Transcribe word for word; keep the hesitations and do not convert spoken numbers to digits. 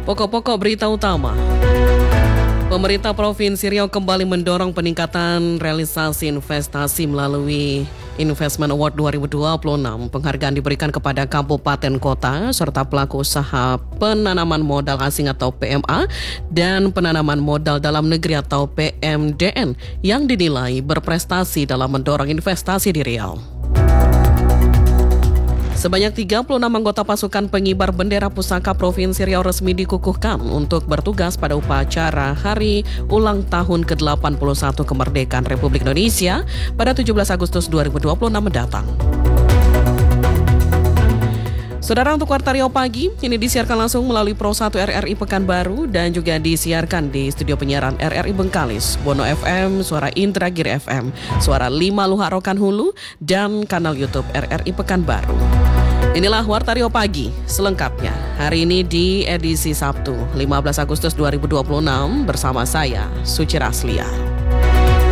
Pokok-pokok berita utama. Pemerintah Provinsi Riau kembali mendorong peningkatan realisasi investasi melalui Investment Award dua ribu dua puluh enam. Penghargaan diberikan kepada kabupaten kota serta pelaku usaha penanaman modal asing atau P M A dan penanaman modal dalam negeri atau P M D N yang dinilai berprestasi dalam mendorong investasi di Riau. Sebanyak tiga puluh enam anggota pasukan pengibar bendera pusaka Provinsi Riau resmi dikukuhkan untuk bertugas pada upacara Hari Ulang Tahun ke delapan puluh satu Kemerdekaan Republik Indonesia pada tujuh belas Agustus dua ribu dua puluh enam mendatang. Saudara, untuk Warta Riau Pagi, ini disiarkan langsung melalui Pro satu R R I Pekanbaru dan juga disiarkan di studio penyiaran R R I Bengkalis, Bono F M, Suara Indragiri F M, Suara lima Luhak Rokan Hulu, dan kanal YouTube R R I Pekanbaru. Inilah Warta Riau Pagi selengkapnya, hari ini di edisi Sabtu, lima belas Agustus dua ribu dua puluh enam bersama saya, Suci Raslia.